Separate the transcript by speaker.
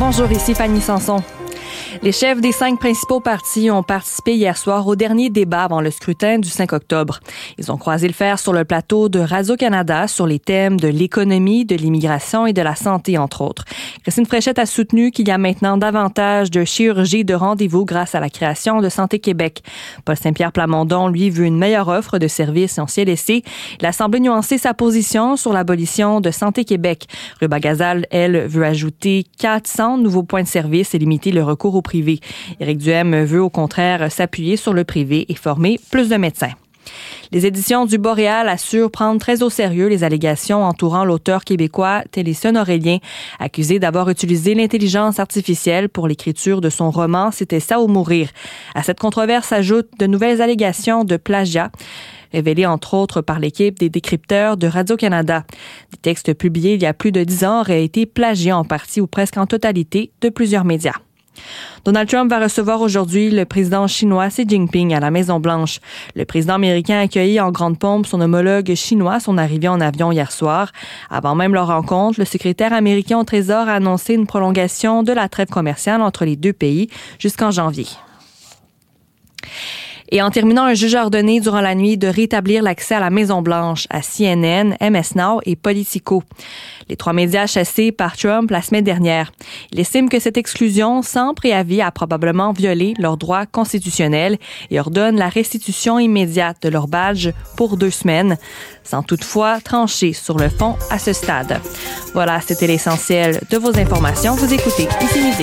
Speaker 1: Bonjour, ici Fanny Sanson. Les chefs des 5 principaux partis ont participé hier soir au dernier débat avant le scrutin du 5 octobre. Ils ont croisé le fer sur le plateau de Radio-Canada sur les thèmes de l'économie, de l'immigration et de la santé, entre autres. Christine Fréchette a soutenu qu'il y a maintenant davantage de chirurgie de rendez-vous grâce à la création de Santé Québec. Paul Saint-Pierre Plamondon, lui, veut une meilleure offre de services en CLSC. Il a semblé nuancer sa position sur l'abolition de Santé Québec. Ruba Gazal, elle, veut ajouter 400 nouveaux points de service et limiter le recours au privé. Éric Duhem veut au contraire s'appuyer sur le privé et former plus de médecins. Les éditions du Boréal assurent prendre très au sérieux les allégations entourant l'auteur québécois Téléson Aurélien, accusé d'avoir utilisé l'intelligence artificielle pour l'écriture de son roman « C'était ça ou mourir ». À cette controverse s'ajoutent de nouvelles allégations de plagiat, révélés entre autres par l'équipe des décrypteurs de Radio-Canada. Des textes publiés il y a plus de 10 ans auraient été plagiés en partie ou presque en totalité de plusieurs médias. Donald Trump va recevoir aujourd'hui le président chinois Xi Jinping à la Maison-Blanche. Le président américain a accueilli en grande pompe son homologue chinois à son arrivée en avion hier soir. Avant même leur rencontre, le secrétaire américain au Trésor a annoncé une prolongation de la trêve commerciale entre les deux pays jusqu'en janvier. Et en terminant, un juge a ordonné durant la nuit de rétablir l'accès à la Maison-Blanche à CNN, MS Now et Politico, les 3 médias chassés par Trump la semaine dernière. Il estime que cette exclusion, sans préavis, a probablement violé leurs droits constitutionnels et ordonne la restitution immédiate de leur badge pour 2 semaines, sans toutefois trancher sur le fond à ce stade. Voilà, c'était l'essentiel de vos informations. Vous écoutez Ici Midi.